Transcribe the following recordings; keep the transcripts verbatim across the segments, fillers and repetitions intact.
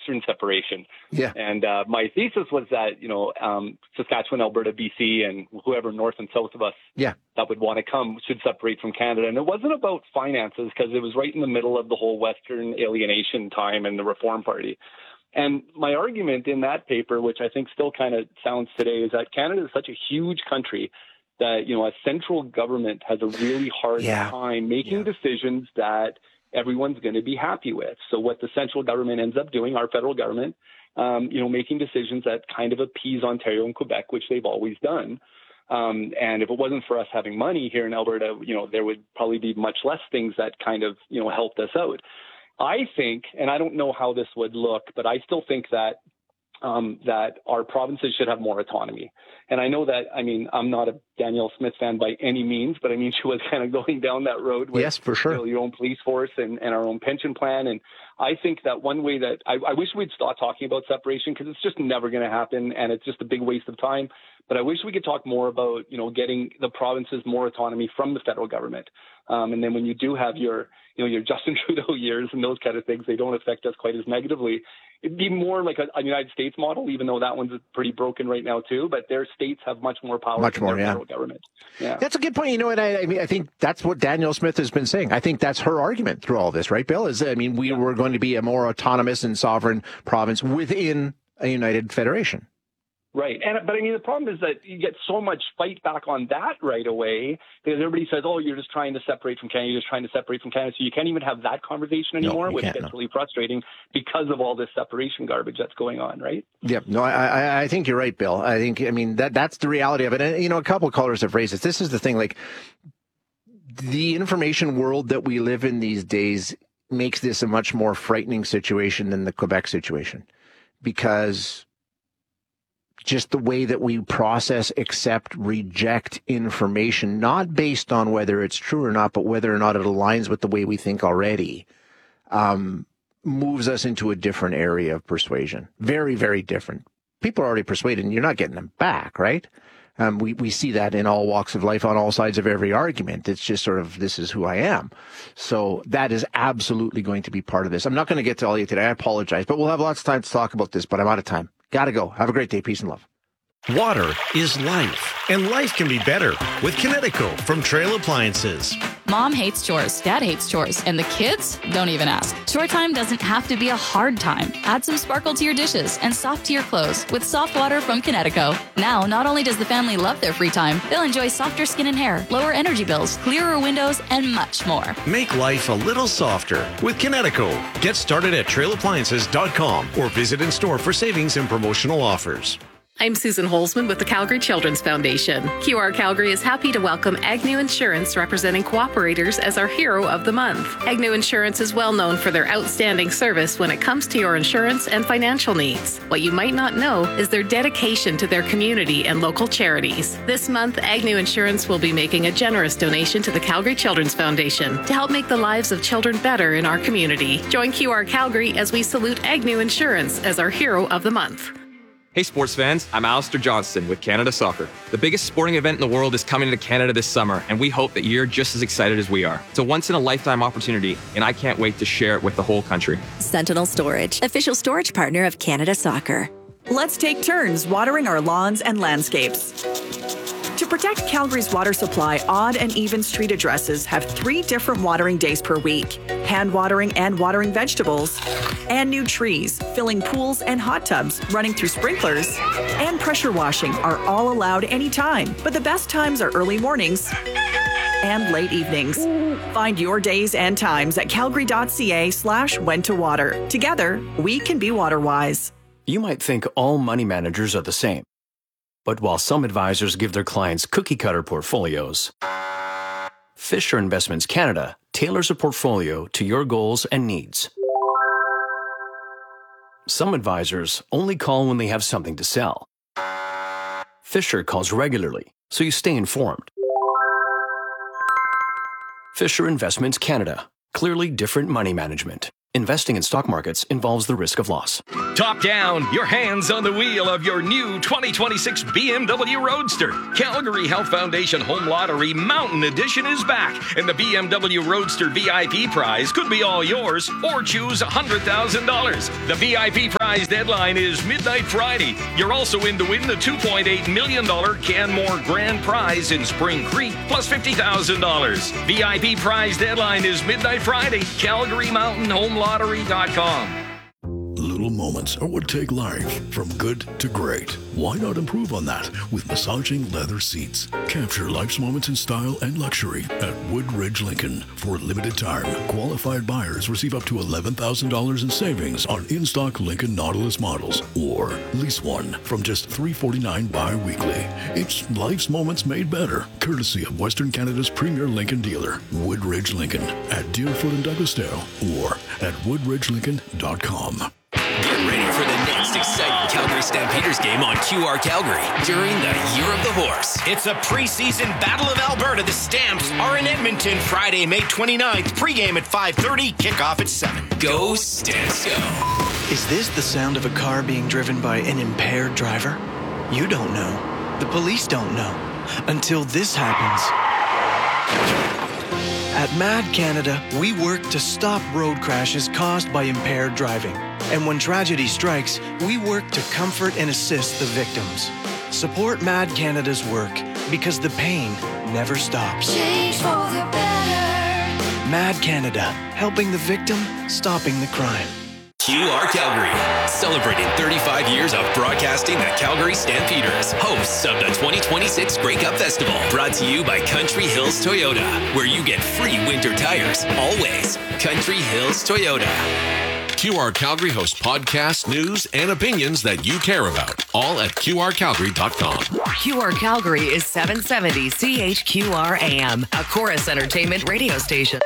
Western separation. Yeah. And uh, my thesis was that, you know, um, Saskatchewan, Alberta, B C, and whoever north and south of us yeah. that would want to come should separate from Canada. And it wasn't about finances because it was right in the middle of the whole Western alienation time and the Reform Party. And my argument in that paper, which I think still kind of sounds today, is that Canada is such a huge country that, you know, a central government has a really hard yeah. time making yeah. decisions that everyone's going to be happy with. So what the central government ends up doing, our federal government, um, you know, making decisions that kind of appease Ontario and Quebec, which they've always done. Um, and if it wasn't for us having money here in Alberta, you know, there would probably be much less things that kind of, you know, helped us out. I think, and I don't know how this would look, but I still think that um, that our provinces should have more autonomy. And I know that, I mean, I'm not a Danielle Smith fan by any means, but I mean, she was kind of going down that road with yes, for sure. you know, your own police force and, and our own pension plan. And I think that one way that I, I wish we'd stop talking about separation because it's just never going to happen and it's just a big waste of time. But I wish we could talk more about, you know, getting the provinces more autonomy from the federal government. Um, and then when you do have your, you know, your Justin Trudeau years and those kind of things, they don't affect us quite as negatively. It'd be more like a, a United States model, even though that one's pretty broken right now too. But their states have much more power much than more, their yeah. federal government. Yeah, that's a good point. You know what? I, I mean, I think that's what Danielle Smith has been saying. I think that's her argument through all this, right, Bill? Is I mean, we yeah. were going to be a more autonomous and sovereign province within a united federation. Right. And, but I mean, the problem is that you get so much fight back on that right away because everybody says, oh, you're just trying to separate from Canada. You're just trying to separate from Canada. So you can't even have that conversation anymore, no, which gets no. really frustrating because of all this separation garbage that's going on. Right. Yeah. No, I, I think you're right, Bill. I think, I mean, that that's the reality of it. And, you know, a couple of callers have raised this. This is the thing, like the information world that we live in these days makes this a much more frightening situation than the Quebec situation because just the way that we process, accept, reject information, not based on whether it's true or not, but whether or not it aligns with the way we think already, um, moves us into a different area of persuasion. Very, very different. People are already persuaded, and you're not getting them back, right? Um, we, we see that in all walks of life, on all sides of every argument. It's just sort of, this is who I am. So that is absolutely going to be part of this. I'm not going to get to all of you today. I apologize, but we'll have lots of time to talk about this, but I'm out of time. Gotta go. Have a great day. Peace and love. Water is life, and life can be better with Kinetico from Trail Appliances. Mom hates chores, Dad hates chores, and the kids don't even ask. Chore time doesn't have to be a hard time. Add some sparkle to your dishes and soft to your clothes with soft water from Kinetico. Now, not only does the family love their free time, they'll enjoy softer skin and hair, lower energy bills, clearer windows, and much more. Make life a little softer with Kinetico. Get started at trail appliances dot com or visit in store for savings and promotional offers. I'm Susan Holzman with the Calgary Children's Foundation. Q R Calgary is happy to welcome Agnew Insurance, representing cooperators, as our Hero of the Month. Agnew Insurance is well known for their outstanding service when it comes to your insurance and financial needs. What you might not know is their dedication to their community and local charities. This month, Agnew Insurance will be making a generous donation to the Calgary Children's Foundation to help make the lives of children better in our community. Join Q R Calgary as we salute Agnew Insurance as our Hero of the Month. Hey sports fans, I'm Alistair Johnston with Canada Soccer. The biggest sporting event in the world is coming to Canada this summer, and we hope that you're just as excited as we are. It's a once-in-a-lifetime opportunity, and I can't wait to share it with the whole country. Sentinel Storage, official storage partner of Canada Soccer. Let's take turns watering our lawns and landscapes. To protect Calgary's water supply, odd and even street addresses have three different watering days per week: hand watering and watering vegetables, and new trees, filling pools and hot tubs, running through sprinklers, and pressure washing are all allowed anytime. But the best times are early mornings and late evenings. Find your days and times at calgary.ca slash when to water. Together, we can be water wise. You might think all money managers are the same. But while some advisors give their clients cookie-cutter portfolios, Fisher Investments Canada tailors a portfolio to your goals and needs. Some advisors only call when they have something to sell. Fisher calls regularly, so you stay informed. Fisher Investments Canada. Clearly different money management. Investing in stock markets involves the risk of loss. Top down, your hands on the wheel of your new twenty twenty-six B M W Roadster. Calgary Health Foundation Home Lottery Mountain Edition is back, and the B M W Roadster V I P prize could be all yours, or choose one hundred thousand dollars. The V I P prize deadline is midnight Friday. You're also in to win the two point eight million dollars Canmore Grand Prize in Spring Creek, plus fifty thousand dollars. V I P prize deadline is midnight Friday. Calgary Mountain Home Lottery dot com. Little moments are what take life from good to great. Why not improve on that with massaging leather seats? Capture life's moments in style and luxury at Woodridge Lincoln. For a limited time, qualified buyers receive up to eleven thousand dollars in savings on in-stock Lincoln Nautilus models, or lease one from just three hundred forty-nine dollars bi-weekly. It's life's moments made better, courtesy of Western Canada's premier Lincoln dealer, Woodridge Lincoln, at Deerfoot and Douglasdale, or at woodridge lincoln dot com. Get ready for the next exciting Calgary Stampeders game on Q R Calgary during the Year of the Horse. It's a preseason Battle of Alberta. The Stamps are in Edmonton Friday, May twenty-ninth. Pre-game at five thirty, kickoff at seven. Go Stamps, go. Is this the sound of a car being driven by an impaired driver? You don't know. The police don't know. Until this happens. At Mad Canada, we work to stop road crashes caused by impaired driving. And when tragedy strikes, we work to comfort and assist the victims. Support Mad Canada's work, because the pain never stops. Change for the better. Mad Canada, helping the victim, stopping the crime. Q R Calgary, celebrating thirty-five years of broadcasting the Calgary Stampeders, hosts of the twenty twenty-six Grey Cup Festival, brought to you by Country Hills Toyota, where you get free winter tires, always. Country Hills Toyota. Q R Calgary hosts podcasts, news, and opinions that you care about, all at Q R Calgary dot com. Q R Calgary is seven seventy C H Q R A M, a Chorus Entertainment radio station.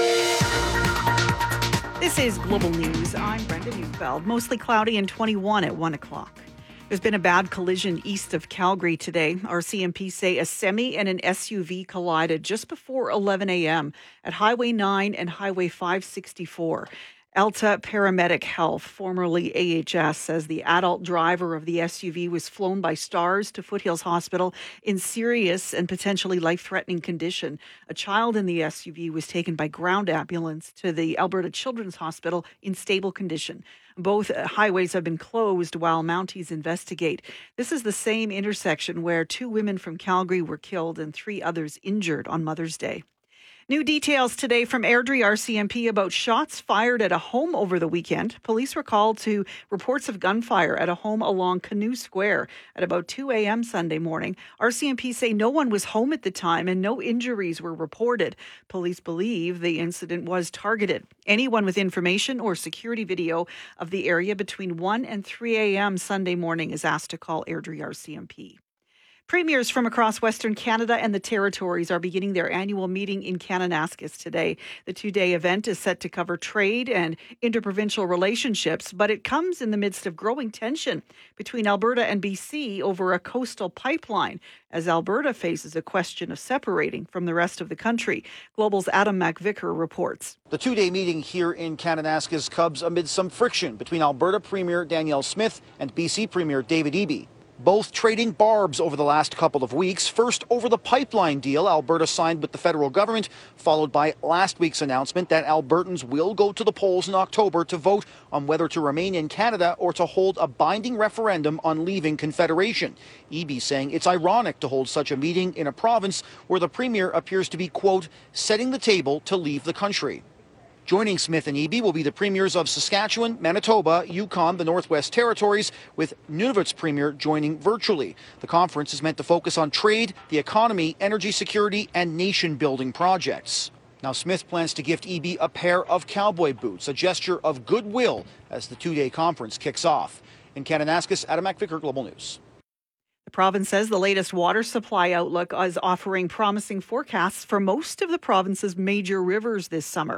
This is Global News. I'm Brenda Neufeld. Mostly cloudy and twenty-one at one o'clock. There's been a bad collision east of Calgary today. R C M P say a semi and an S U V collided just before eleven a.m. at Highway nine and Highway five sixty-four. Alta Paramedic Health, formerly A H S, says the adult driver of the S U V was flown by Stars to Foothills Hospital in serious and potentially life-threatening condition. A child in the S U V was taken by ground ambulance to the Alberta Children's Hospital in stable condition. Both highways have been closed while Mounties investigate. This is the same intersection where two women from Calgary were killed and three others injured on Mother's Day. New details today from Airdrie R C M P about shots fired at a home over the weekend. Police were called to reports of gunfire at a home along Canoe Square at about two a.m. Sunday morning. R C M P say no one was home at the time and no injuries were reported. Police believe the incident was targeted. Anyone with information or security video of the area between one and three a.m. Sunday morning is asked to call Airdrie R C M P. Premiers from across Western Canada and the Territories are beginning their annual meeting in Kananaskis today. The two-day event is set to cover trade and interprovincial relationships, but it comes in the midst of growing tension between Alberta and B C over a coastal pipeline, as Alberta faces a question of separating from the rest of the country. Global's Adam McVicker reports. The two-day meeting here in Kananaskis comes amid some friction between Alberta Premier Danielle Smith and B C Premier David Eby. Both trading barbs over the last couple of weeks, first over the pipeline deal Alberta signed with the federal government, followed by last week's announcement that Albertans will go to the polls in October to vote on whether to remain in Canada or to hold a binding referendum on leaving Confederation. Eby saying it's ironic to hold such a meeting in a province where the Premier appears to be, quote, setting the table to leave the country. Joining Smith and Eby will be the premiers of Saskatchewan, Manitoba, Yukon, the Northwest Territories, with Nunavut's premier joining virtually. The conference is meant to focus on trade, the economy, energy security, and nation-building projects. Now, Smith plans to gift Eby a pair of cowboy boots, a gesture of goodwill as the two-day conference kicks off. In Kananaskis, Adam McVicker, Global News. The province says the latest water supply outlook is offering promising forecasts for most of the province's major rivers this summer.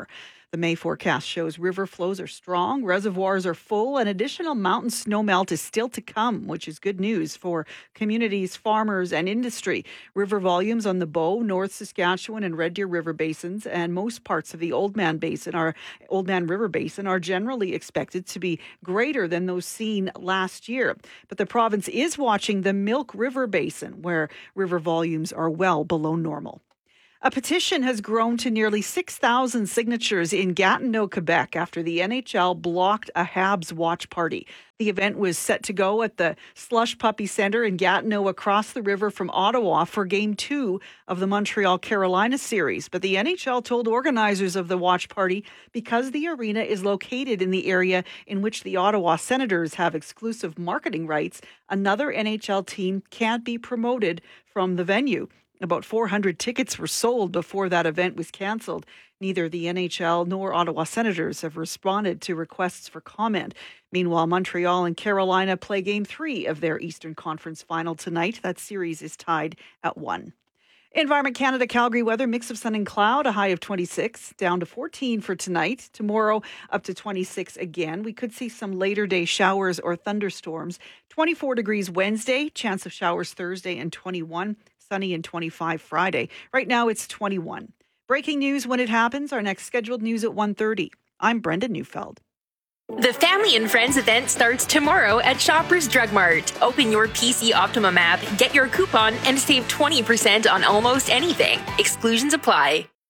The May forecast shows river flows are strong, reservoirs are full, and additional mountain snowmelt is still to come, which is good news for communities, farmers, and industry. River volumes on the Bow, North Saskatchewan, and Red Deer River basins, and most parts of the Oldman Basin, are Oldman River Basin, are generally expected to be greater than those seen last year. But the province is watching the Milk River Basin, where river volumes are well below normal. A petition has grown to nearly six thousand signatures in Gatineau, Quebec, after the N H L blocked a Habs watch party. The event was set to go at the Slush Puppy Centre in Gatineau, across the river from Ottawa, for Game two of the Montreal-Carolina series. But the N H L told organizers of the watch party because the arena is located in the area in which the Ottawa Senators have exclusive marketing rights, another N H L team can't be promoted from the venue. About four hundred tickets were sold before that event was cancelled. Neither the N H L nor Ottawa Senators have responded to requests for comment. Meanwhile, Montreal and Carolina play Game three of their Eastern Conference final tonight. That series is tied at one. Environment Canada Calgary weather, mix of sun and cloud, a high of twenty-six, down to fourteen for tonight. Tomorrow, up to twenty-six again. We could see some later day showers or thunderstorms. twenty-four degrees Wednesday, chance of showers Thursday, and twenty-one. Sunny and twenty-five Friday. Right now it's twenty-one. Breaking news when it happens. Our next scheduled news at one thirty. I'm Brenda Neufeld. The Family and Friends event starts tomorrow at Shoppers Drug Mart. Open your P C Optimum app, get your coupon, and save twenty percent on almost anything. Exclusions apply.